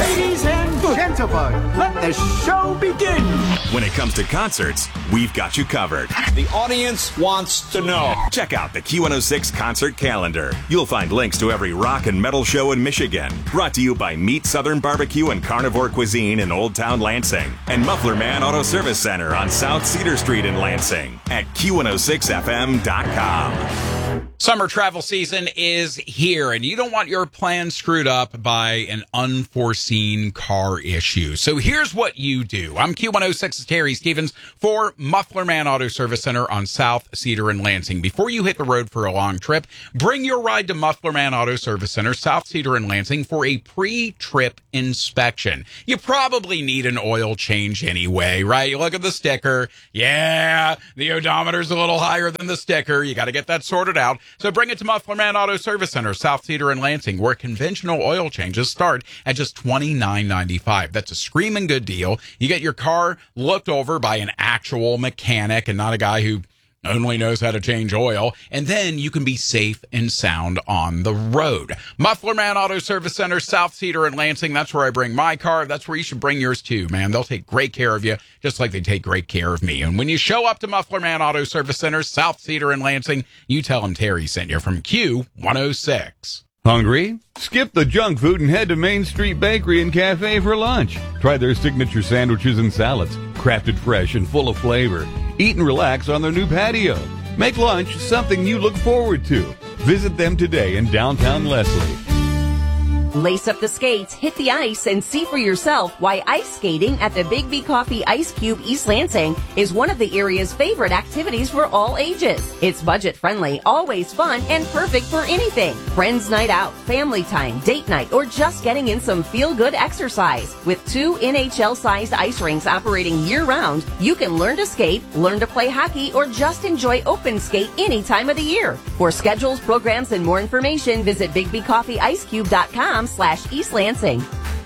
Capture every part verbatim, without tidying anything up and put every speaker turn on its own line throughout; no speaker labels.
Ladies and gentlemen, let the show begin.
When it comes to concerts, we've got you covered.
The audience wants to know.
Check out the Q one oh six concert calendar. You'll find links to every rock and metal show in Michigan. Brought to you by Meat Southern Barbecue and Carnivore Cuisine in Old Town Lansing. And Muffler Man Auto Service Center on South Cedar Street in Lansing at Q one oh six F M dot com.
Summer travel season is here, and you don't want your plans screwed up by an unforeseen car issue. So here's what you do. I'm Q one oh six's Terry Stevens for Muffler Man Auto Service Center on South Cedar and Lansing. Before you hit the road for a long trip, bring your ride to Muffler Man Auto Service Center, South Cedar and Lansing, for a pre-trip inspection. You probably need an oil change anyway, right? You look at the sticker. Yeah, the odometer's a little higher than the sticker. You got to get that sorted out. So bring it to Muffler Man Auto Service Center, South Cedar and Lansing, where conventional oil changes start at just twenty-nine ninety-five. That's a screaming good deal. You get your car looked over by an actual mechanic and not a guy who only knows how to change oil, and then you can be safe and sound on the road. Muffler Man Auto Service Center, South Cedar and Lansing. That's where I bring my car. That's where you should bring yours too, man. They'll take great care of you, just like they take great care of me. And when you show up to Muffler Man Auto Service Center, South Cedar and Lansing, you tell them Terry sent you from Q one oh six.
Hungry? Skip the junk food and head to Main Street Bakery and Cafe for lunch. Try their signature sandwiches and salads, crafted fresh and full of flavor. Eat and relax on their new patio. Make lunch something you look forward to. Visit them today in downtown Leslie.
Lace up the skates, hit the ice, and see for yourself why ice skating at the Big B Coffee Ice Cube East Lansing is one of the area's favorite activities for all ages. It's budget-friendly, always fun, and perfect for anything. Friends night out, family time, date night, or just getting in some feel-good exercise. With two N H L-sized ice rinks operating year-round, you can learn to skate, learn to play hockey, or just enjoy open skate any time of the year. For schedules, programs, and more information, visit big b coffee ice cube dot com slash East Lansing.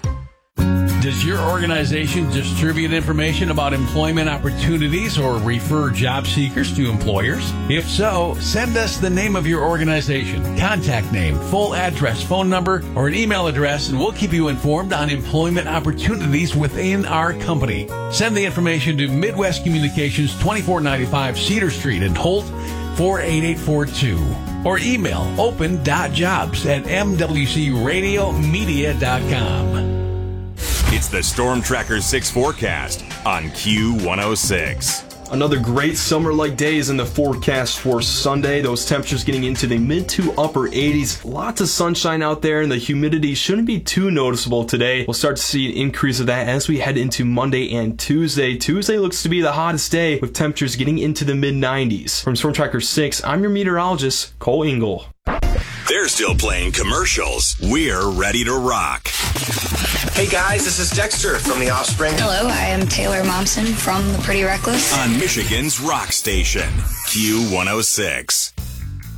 Does your organization distribute information about employment opportunities or refer job seekers to employers? If so, send us the name of your organization, contact name, full address, phone number, or an email address, and we'll keep you informed on employment opportunities within our company. Send the information to Midwest Communications, twenty-four ninety-five Cedar Street in Holt, four eight eight four two. Or email open dot jobs at m w c radio media dot com.
It's the Storm Tracker six forecast on Q one oh six.
Another great summer-like day is in the forecast for Sunday. Those temperatures getting into the mid to upper eighties. Lots of sunshine out there, and the humidity shouldn't be too noticeable today. We'll start to see an increase of that as we head into Monday and Tuesday. Tuesday looks to be the hottest day, with temperatures getting into the mid nineties. From Storm Tracker six, I'm your meteorologist, Cole Engel.
They're still playing commercials. We're ready to rock.
Hey guys, this is Dexter from The Offspring.
Hello, I am Taylor Momsen from The Pretty Reckless.
On Michigan's rock station, Q one oh six.